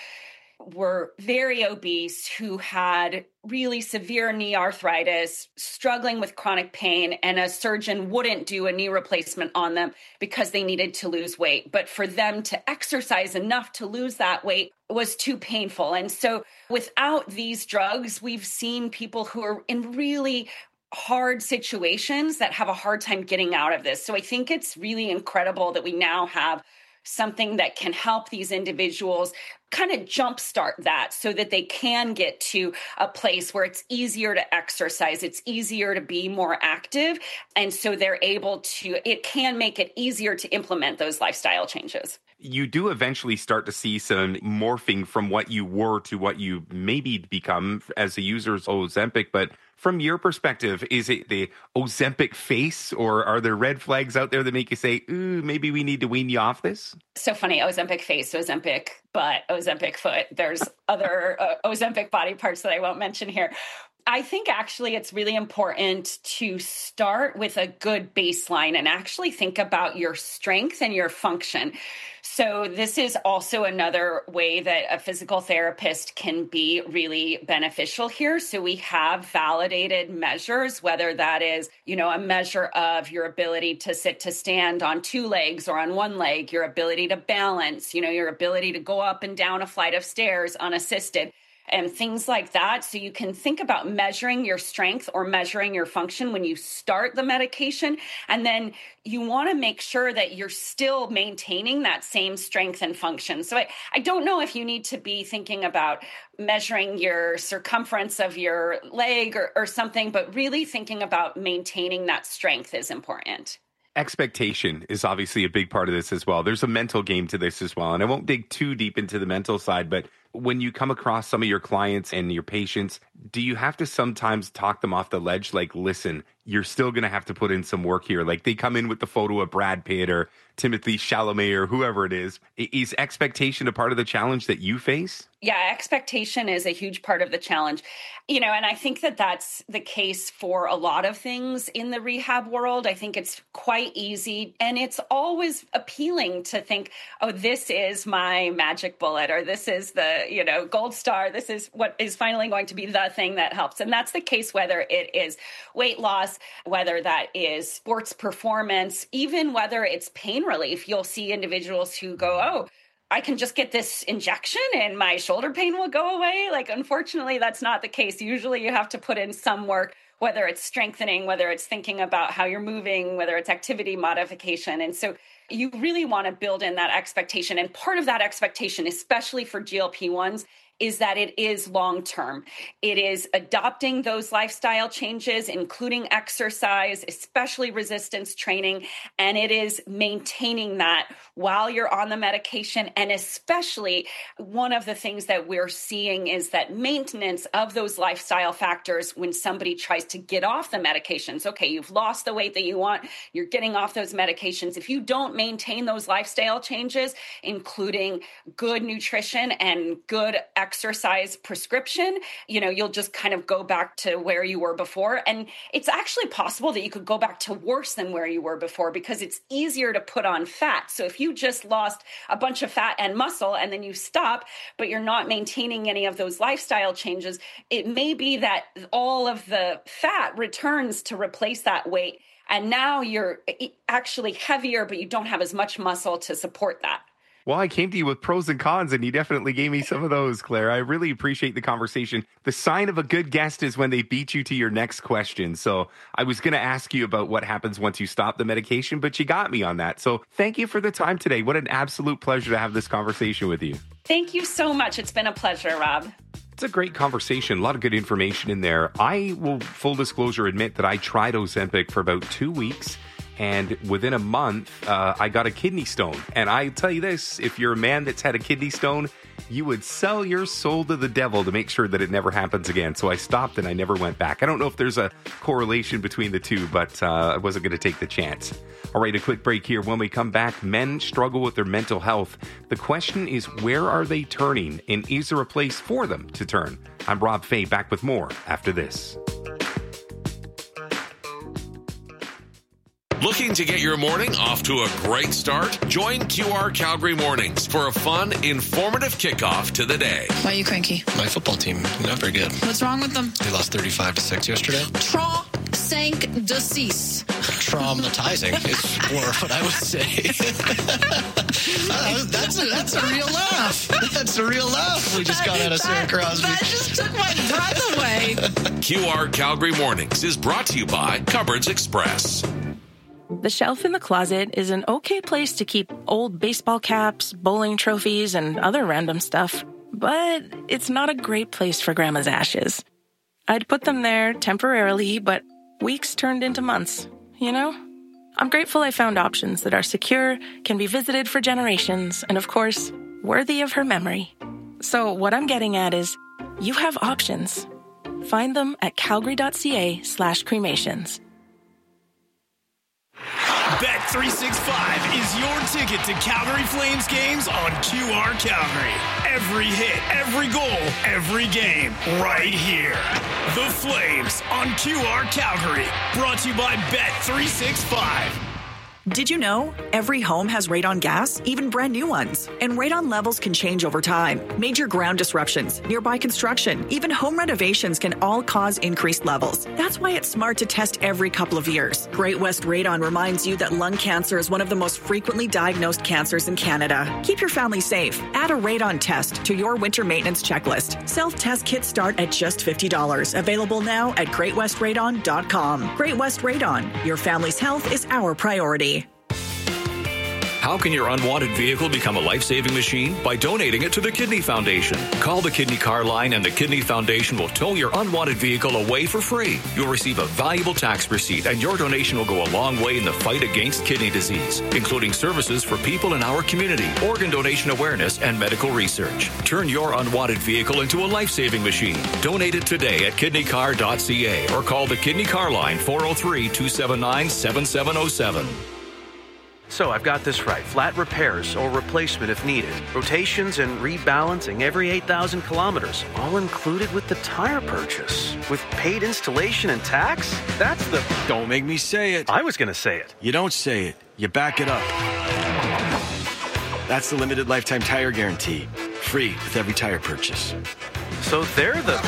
were very obese, who had really severe knee arthritis, struggling with chronic pain, and a surgeon wouldn't do a knee replacement on them because they needed to lose weight. But for them to exercise enough to lose that weight was too painful. And so without these drugs, we've seen people who are in really hard situations that have a hard time getting out of this. So I think it's really incredible that we now have something that can help these individuals kind of jumpstart that so that they can get to a place where it's easier to exercise, it's easier to be more active. And so they're able to, it can make it easier to implement those lifestyle changes. You do eventually start to see some morphing from what you were to what you maybe become as a user of Ozempic. But from your perspective, is it the Ozempic face, or are there red flags out there that make you say, ooh, maybe we need to wean you off this? So funny, Ozempic face, Ozempic butt, Ozempic foot. There's other uh, Ozempic body parts that I won't mention here. I think actually it's really important to start with a good baseline and actually think about your strength and your function. So this is also another way that a physical therapist can be really beneficial here. So we have validated measures, whether that is, you know, a measure of your ability to sit to stand on two legs or on one leg, your ability to balance, you know, your ability to go up and down a flight of stairs unassisted, and things like that. So you can think about measuring your strength or measuring your function when you start the medication. And then you want to make sure that you're still maintaining that same strength and function. So I, I don't know if you need to be thinking about measuring your circumference of your leg or, or something, but really thinking about maintaining that strength is important. Expectation is obviously a big part of this as well. There's a mental game to this as well. And I won't dig too deep into the mental side, but when you come across some of your clients and your patients, do you have to sometimes talk them off the ledge? Like, listen, you're still going to have to put in some work here. Like, they come in with the photo of Brad Pitt or Timothy Chalamet or whoever it is. Is expectation a part of the challenge that you face? Yeah, expectation is a huge part of the challenge. You know, and I think that that's the case for a lot of things in the rehab world. I think it's quite easy, and it's always appealing to think, oh, this is my magic bullet, or this is the, you know, gold star. This is what is finally going to be the thing that helps. And that's the case whether it is weight loss, whether that is sports performance, even whether it's pain relief. You'll see individuals who go, oh, I can just get this injection and my shoulder pain will go away. Like, unfortunately, that's not the case. Usually you have to put in some work, whether it's strengthening, whether it's thinking about how you're moving, whether it's activity modification. And so you really want to build in that expectation. And part of that expectation, especially for G L P ones, is that it is long-term. It is adopting those lifestyle changes, including exercise, especially resistance training, and it is maintaining that while you're on the medication. And especially one of the things that we're seeing is that maintenance of those lifestyle factors when somebody tries to get off the medications. Okay, you've lost the weight that you want, you're getting off those medications. If you don't maintain those lifestyle changes, including good nutrition and good exercise, exercise prescription, you know, you'll just kind of go back to where you were before. And it's actually possible that you could go back to worse than where you were before because it's easier to put on fat. So if you just lost a bunch of fat and muscle and then you stop, but you're not maintaining any of those lifestyle changes, it may be that all of the fat returns to replace that weight. And now you're actually heavier, but you don't have as much muscle to support that. Well, I came to you with pros and cons, and you definitely gave me some of those, Claire. I really appreciate the conversation. The sign of a good guest is when they beat you to your next question. So I was going to ask you about what happens once you stop the medication, but you got me on that. So thank you for the time today. What an absolute pleasure to have this conversation with you. Thank you so much. It's been a pleasure, Rob. It's a great conversation. A lot of good information in there. I will, full disclosure, admit that I tried Ozempic for about two weeks. And within a month, uh, I got a kidney stone. And I tell you this, if you're a man that's had a kidney stone, you would sell your soul to the devil to make sure that it never happens again. So I stopped and I never went back. I don't know if there's a correlation between the two, but uh, I wasn't going to take the chance. All right, a quick break here. When we come back, men struggle with their mental health. The question is, where are they turning? And is there a place for them to turn? I'm Rob Fay, back with more after this. Looking to get your morning off to a great start? Join Q R Calgary Mornings for a fun, informative kickoff to the day. Why are you cranky? My football team, not very good. What's wrong with them? They lost thirty-five to six yesterday. Tra sank decease. Traumatizing is more what I would say. uh, that's, a, that's a real laugh. That's a real laugh we just got out of Sarah Crosby. That just took my breath away. Q R Calgary Mornings is brought to you by Cupboards Express. The shelf in the closet is an okay place to keep old baseball caps, bowling trophies, and other random stuff, but it's not a great place for Grandma's ashes. I'd put them there temporarily, but weeks turned into months, you know? I'm grateful I found options that are secure, can be visited for generations, and of course, worthy of her memory. So what I'm getting at is, you have options. Find them at calgary.ca slash cremations. Bet three sixty-five is your ticket to Calgary Flames games on Q R Calgary. Every hit, every goal, every game, right here. The Flames on Q R Calgary. Brought to you by Bet three sixty-five. Did you know every home has radon gas, even brand new ones? And radon levels can change over time. Major ground disruptions, nearby construction, even home renovations can all cause increased levels. That's why it's smart to test every couple of years. Great West Radon reminds you that lung cancer is one of the most frequently diagnosed cancers in Canada. Keep your family safe. Add a radon test to your winter maintenance checklist. Self-test kits start at just fifty dollars. Available now at great west radon dot com. Great West Radon. Your family's health is our priority. How can your unwanted vehicle become a life-saving machine? By donating it to the Kidney Foundation. Call the Kidney Car Line and the Kidney Foundation will tow your unwanted vehicle away for free. You'll receive a valuable tax receipt and your donation will go a long way in the fight against kidney disease, including services for people in our community, organ donation awareness, and medical research. Turn your unwanted vehicle into a life-saving machine. Donate it today at kidney car dot c a or call the Kidney Car Line four oh three, two seven nine, seven seven oh seven. So I've got this right. Flat repairs or replacement if needed. Rotations and rebalancing every eight thousand kilometers. All included with the tire purchase. With paid installation and tax? That's the... Don't make me say it. I was going to say it. You don't say it. You back it up. That's the limited lifetime tire guarantee. free with every tire purchase. So they're the...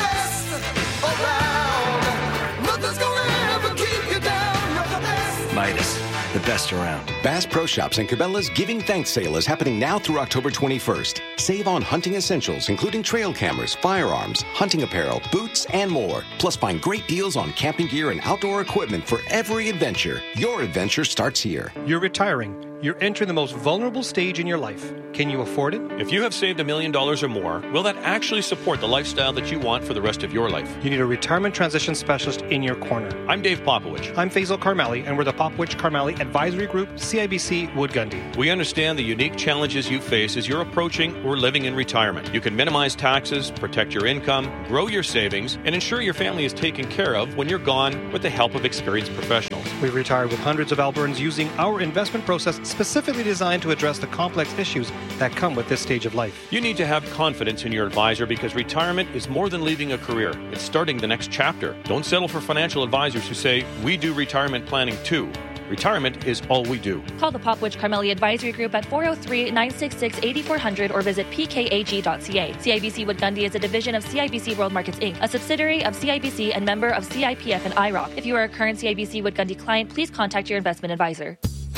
Midas, the best around. Bass Pro Shops and Cabela's Giving Thanks sale is happening now through October twenty-first. Save on hunting essentials, including trail cameras, firearms, hunting apparel, boots, and more. Plus, find great deals on camping gear and outdoor equipment for every adventure. Your adventure starts here. You're retiring. You're entering the most vulnerable stage in your life. Can you afford it? If you have saved a million dollars or more, will that actually support the lifestyle that you want for the rest of your life? You need a retirement transition specialist in your corner. I'm Dave Popowich. I'm Faisal Karmali, and we're the Popowich Karmali Advisory Group, C I B C Wood Gundy. We understand the unique challenges you face as you're approaching or living in retirement. You can minimize taxes, protect your income, grow your savings, and ensure your family is taken care of when you're gone with the help of experienced professionals. We've retired with hundreds of Albertans using our investment process specifically designed to address the complex issues that come with this stage of life. You need to have confidence in your advisor because retirement is more than leaving a career. It's starting the next chapter. Don't settle for financial advisors who say, we do retirement planning too. Retirement is all we do. Call the Popowich Karmali Advisory Group at four oh three, nine six six, eight four zero zero or visit p k a g dot c a. C I B C Wood Gundy is a division of C I B C World Markets Incorporated, a subsidiary of C I B C and member of C I P F and I R O C. If you are a current C I B C Wood Gundy client, please contact your investment advisor.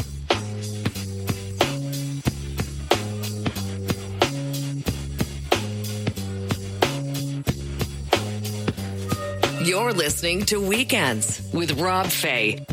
You're listening to Weekends with Rob Fay.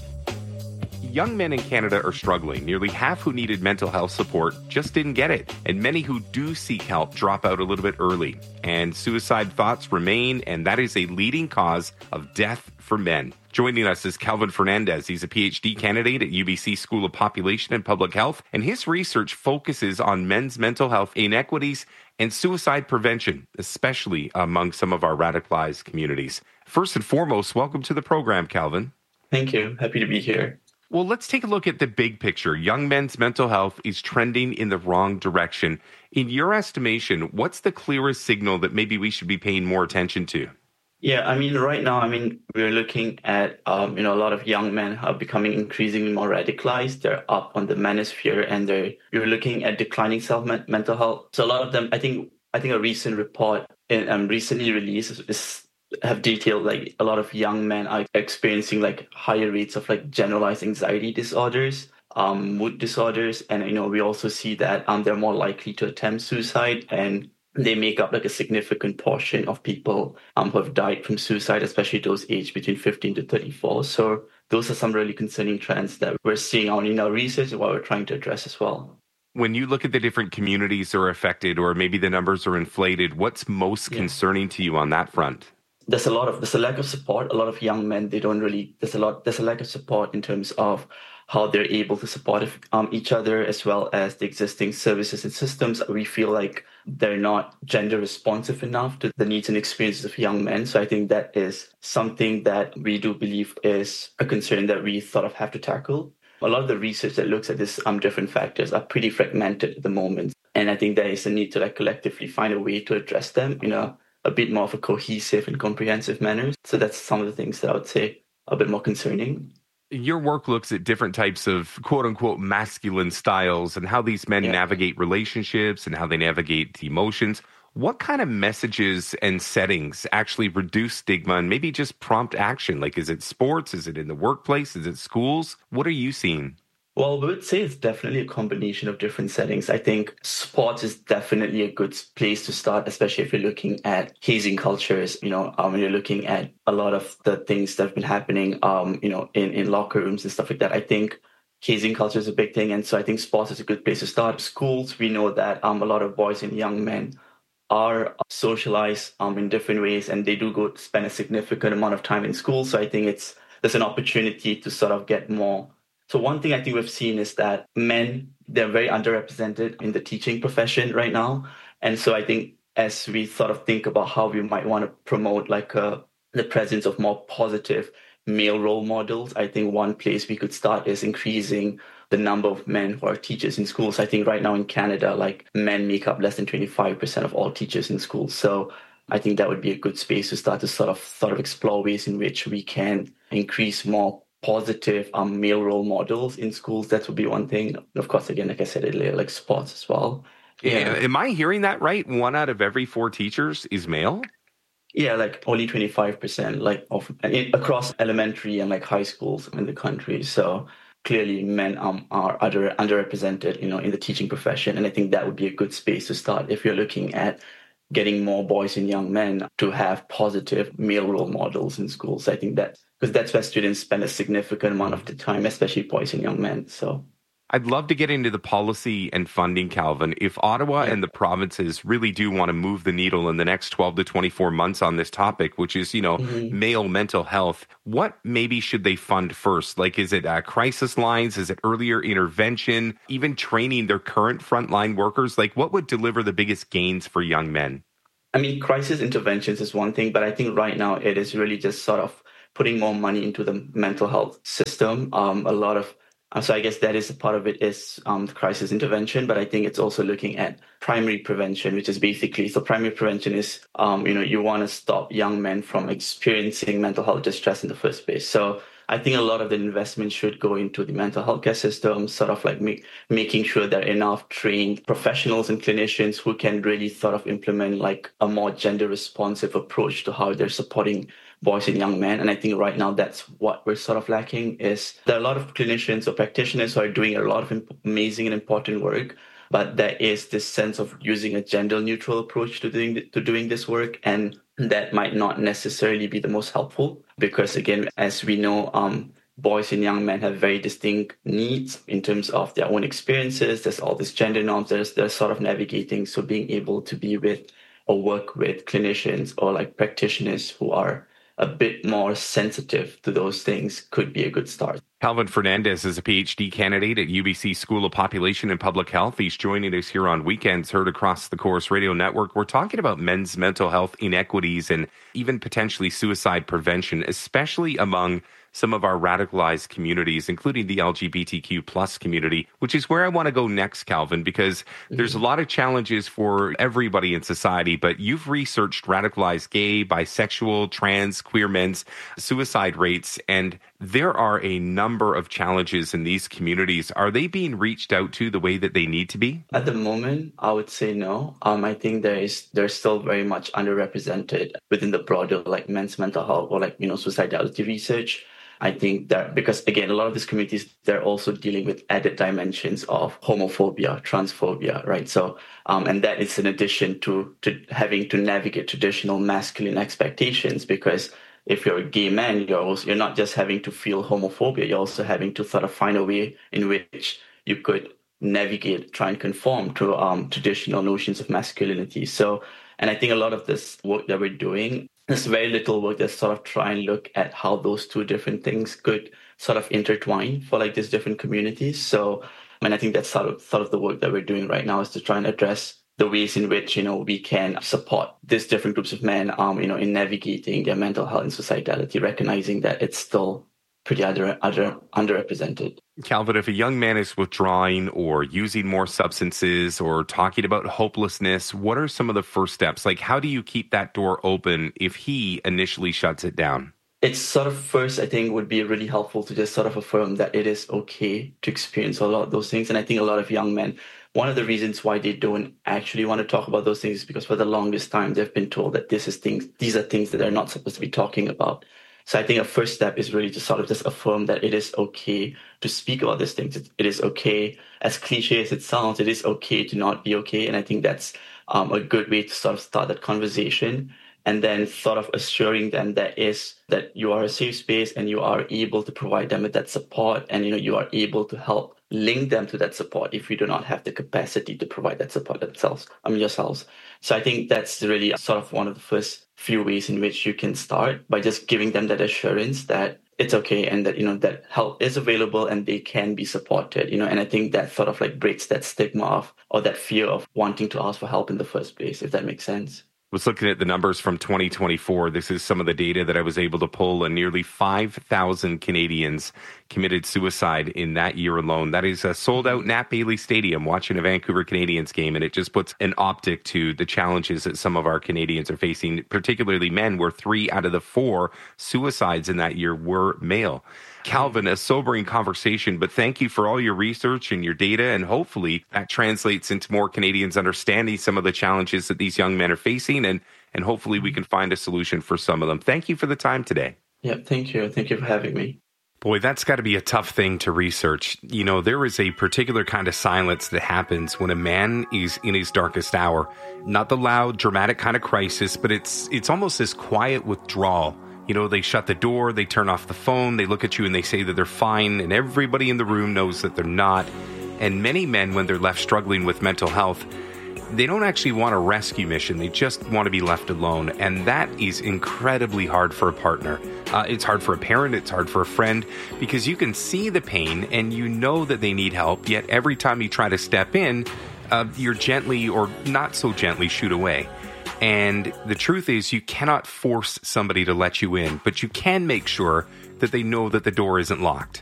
Young men in Canada are struggling. Nearly half who needed mental health support just didn't get it. And many who do seek help drop out a little bit early. And suicide thoughts remain, and that is a leading cause of death for men. Joining us is Calvin Fernandez. He's a P H D candidate at U B C School of Population and Public Health, and his research focuses on men's mental health inequities and suicide prevention, especially among some of our radicalized communities. First and foremost, welcome to the program, Calvin. Thank you. Happy to be here. Well, let's take a look at the big picture. Young men's mental health is trending in the wrong direction. In your estimation, what's the clearest signal that maybe we should be paying more attention to? Yeah, I mean, right now, I mean, we're looking at, um, you know, a lot of young men are becoming increasingly more radicalized. They're up on the manosphere, and they're you're looking at declining self-mental health. So a lot of them, I think, I think a recent report in, um, recently released is, is have detailed like a lot of young men are experiencing like higher rates of like generalized anxiety disorders, um, mood disorders, and you know we also see that um they're more likely to attempt suicide, and they make up like a significant portion of people um who have died from suicide, especially those aged between fifteen to thirty-four. So those are some really concerning trends that we're seeing on in our research and what we're trying to address as well. When you look at the different communities that are affected, or maybe the numbers are inflated, what's most yeah. concerning to you on that front? There's a lot of, there's a lack of support. A lot of young men, they don't really, there's a lot, there's a lack of support in terms of how they're able to support um, each other, as well as the existing services and systems. We feel like they're not gender responsive enough to the needs and experiences of young men. So I think that is something that we do believe is a concern that we sort of have to tackle. A lot of the research that looks at these um, different factors are pretty fragmented at the moment. And I think there is a need to like collectively find a way to address them, you know, a bit more of a cohesive and comprehensive manner. So that's some of the things that I would say are a bit more concerning. Your work looks at different types of quote-unquote masculine styles and how these men yeah. navigate relationships and how they navigate emotions. What kind of messages and settings actually reduce stigma and maybe just prompt action? Like, is it sports? Is it in the workplace? Is it schools? What are you seeing? Well, we would say it's definitely a combination of different settings. I think sports is definitely a good place to start, especially if you're looking at hazing cultures. You know, um, when you're looking at a lot of the things that have been happening, um, you know, in, in locker rooms and stuff like that. I think hazing culture is a big thing. And so I think sports is a good place to start. Schools, we know that um, a lot of boys and young men are socialized um, in different ways, and they do go spend a significant amount of time in school. So I think it's there's an opportunity to sort of get more. So one thing I think we've seen is that men, they're very underrepresented in the teaching profession right now. And so I think as we sort of think about how we might want to promote like a, the presence of more positive male role models, I think one place we could start is increasing the number of men who are teachers in schools. I think right now in Canada, like men make up less than twenty-five percent of all teachers in schools. So I think that would be a good space to start to sort of sort of explore ways in which we can increase more positive um, male role models in schools. That would be one thing. And of course, again, like I said earlier, like sports as well. Yeah. Am I hearing that right? One out of every four teachers is male? Yeah, like only twenty-five percent like of across elementary and like high schools in the country. So clearly men um, are under, underrepresented, you know, in the teaching profession. And I think that would be a good space to start if you're looking at getting more boys and young men to have positive male role models in schools. I think that because that's where students spend a significant amount of the time, especially boys and young men. So I'd love to get into the policy and funding, Calvin. If Ottawa yeah. and the provinces really do want to move the needle in the next twelve to twenty-four months on this topic, which is, you know, mm-hmm. male mental health, what maybe should they fund first? Like, is it uh, crisis lines? Is it earlier intervention? Even training their current frontline workers? Like, what would deliver the biggest gains for young men? I mean, crisis interventions is one thing, but I think right now it is really just sort of putting more money into the mental health system. Um, a lot of So I guess that is a part of it is um, the crisis intervention, but I think it's also looking at primary prevention, which is basically, so primary prevention is, um, you know, you want to stop young men from experiencing mental health distress in the first place. So I think a lot of the investment should go into the mental health care system, sort of like make, making sure there are enough trained professionals and clinicians who can really sort of implement like a more gender responsive approach to how they're supporting boys and young men. And I think right now that's what we're sort of lacking is there are a lot of clinicians or practitioners who are doing a lot of imp- amazing and important work, but there is this sense of using a gender neutral approach to doing th- to doing this work. And that might not necessarily be the most helpful because, again, as we know, um, boys and young men have very distinct needs in terms of their own experiences. There's all these gender norms that they're sort of navigating. So being able to be with or work with clinicians or like practitioners who are a bit more sensitive to those things could be a good start. Calvin Fernandez is a P H D candidate at U B C School of Population and Public Health. He's joining us here on Weekends, heard across the Corus Radio Network. We're talking about men's mental health inequities and even potentially suicide prevention, especially among some of our radicalized communities, including the L G B T Q plus community, which is where I want to go next, Calvin, because mm-hmm. there's a lot of challenges for everybody in society, but you've researched radicalized gay, bisexual, trans, queer men's suicide rates, and there are a number of challenges in these communities. Are they being reached out to the way that they need to be? At the moment, I would say no. Um, I think there is they're still very much underrepresented within the broader like men's mental health or like, you know, suicidality research. I think that because, again, a lot of these communities, they're also dealing with added dimensions of homophobia, transphobia, right? So, um, and that is in addition to, to having to navigate traditional masculine expectations, because if you're a gay man, you're also, you're not just having to feel homophobia, you're also having to sort of find a way in which you could navigate, try and conform to um, traditional notions of masculinity. So, and I think a lot of this work that we're doing, there's very little work that sort of try and look at how those two different things could sort of intertwine for like these different communities. So, and I think that's sort of sort of the work that we're doing right now is to try and address the ways in which, you know, we can support these different groups of men, um, you know, in navigating their mental health and suicidality, recognizing that it's still pretty under, under, underrepresented. Calvin, if a young man is withdrawing or using more substances or talking about hopelessness, what are some of the first steps? Like, how do you keep that door open if he initially shuts it down? It's sort of first, I think, would be really helpful to just sort of affirm that it is okay to experience a lot of those things. And I think a lot of young men, one of the reasons why they don't actually want to talk about those things is because for the longest time, they've been told that this is things, these are things that they're not supposed to be talking about. So I think a first step is really to sort of just affirm that it is okay to speak about these things. It, it is okay, as cliche as it sounds, it is okay to not be okay. And I think that's um, a good way to sort of start that conversation. And then sort of assuring them that is that you are a safe space and you are able to provide them with that support, and you know you are able to help link them to that support if you do not have the capacity to provide that support themselves, I mean yourselves. So I think that's really sort of one of the first few ways in which you can start, by just giving them that assurance that it's okay and that, you know, that help is available and they can be supported, you know, and I think that sort of like breaks that stigma of, or that fear of wanting to ask for help in the first place, if that makes sense. I was looking at the numbers from twenty twenty-four. This is some of the data that I was able to pull, and nearly five thousand Canadians committed suicide in that year alone. That is a sold-out Nat Bailey Stadium watching a Vancouver Canadians game, and it just puts an optic to the challenges that some of our Canadians are facing, particularly men, where three out of the four suicides in that year were male. Calvin, a sobering conversation, but thank you for all your research and your data, and hopefully that translates into more Canadians understanding some of the challenges that these young men are facing, and, and hopefully we can find a solution for some of them. Thank you for the time today. Yeah, thank you. Thank you for having me. Boy, that's got to be a tough thing to research. You know, there is a particular kind of silence that happens when a man is in his darkest hour. Not the loud, dramatic kind of crisis, but it's it's almost this quiet withdrawal. You know, they shut the door, they turn off the phone, they look at you and they say that they're fine, and everybody in the room knows that they're not. And many men, when they're left struggling with mental health, they don't actually want a rescue mission. They just want to be left alone. And that is incredibly hard for a partner. Uh, it's hard for a parent. It's hard for a friend, because you can see the pain and you know that they need help. Yet every time you try to step in, uh, you're gently or not so gently shooed away. And the truth is, you cannot force somebody to let you in, but you can make sure that they know that the door isn't locked.